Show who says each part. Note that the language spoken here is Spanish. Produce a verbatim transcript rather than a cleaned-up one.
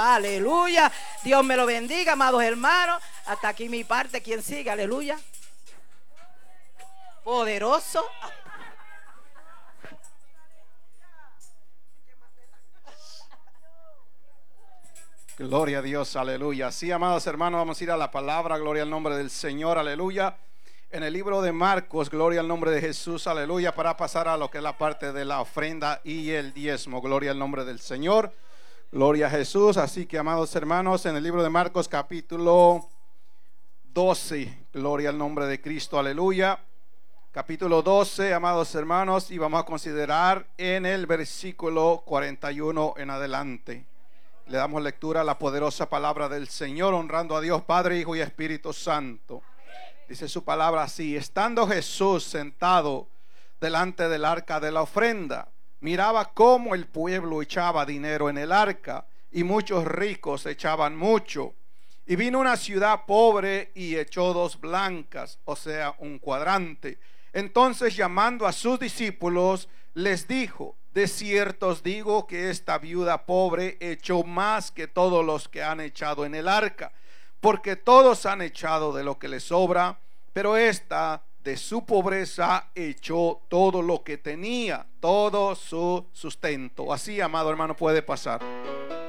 Speaker 1: aleluya. Dios me lo bendiga, amados hermanos. Hasta aquí mi parte, quien sigue, aleluya. Poderoso.
Speaker 2: Gloria a Dios, aleluya. Sí, amados hermanos, vamos a ir a la palabra. Gloria al nombre del Señor, aleluya. En el libro de Marcos, gloria al nombre de Jesús, aleluya, para pasar a lo que es la parte de la ofrenda y el diezmo. Gloria al nombre del Señor, gloria a Jesús. Así que, amados hermanos, en el libro de Marcos capítulo doce, gloria al nombre de Cristo, aleluya. Capítulo doce, amados hermanos, y vamos a considerar en el versículo cuarenta y uno en adelante. Le damos lectura a la poderosa palabra del Señor, honrando a Dios Padre, Hijo y Espíritu Santo. Dice su palabra así: estando Jesús sentado delante del arca de la ofrenda, miraba cómo el pueblo echaba dinero en el arca, y muchos ricos echaban mucho. Y vino una ciudad pobre y echó dos blancas, o sea, un cuadrante. Entonces, llamando a sus discípulos, les dijo: de cierto os digo que esta viuda pobre echó más que todos los que han echado en el arca, porque todos han echado de lo que les sobra, pero esta de su pobreza echó todo lo que tenía, todo su sustento. Así, amado hermano, puede pasar.